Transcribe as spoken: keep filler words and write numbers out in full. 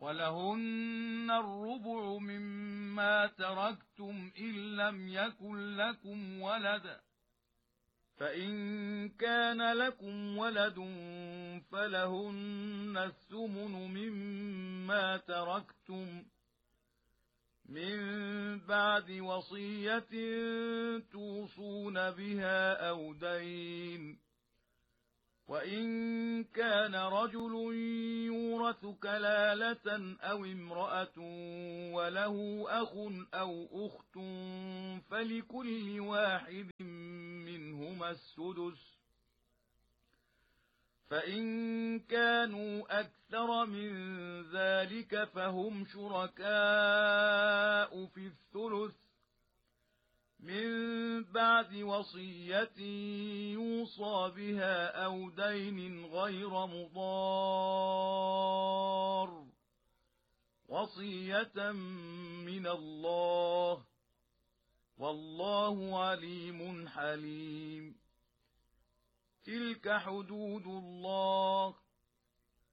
ولهن الربع مما تركتم إن لم يكن لكم ولد، فإن كان لكم ولد فلهن الثمن مما تركتم من بعد وصية توصون بها أو دين. وإن كان رجل يورث كلالة أو امرأة وله أخ أو أخت فلكل واحد منهما السدس، فإن كانوا أكثر من ذلك فهم شركاء في الثلث من بعد وصية يوصى بها أو دين غير مضار، وصية من الله، والله عليم حليم. تلك حدود الله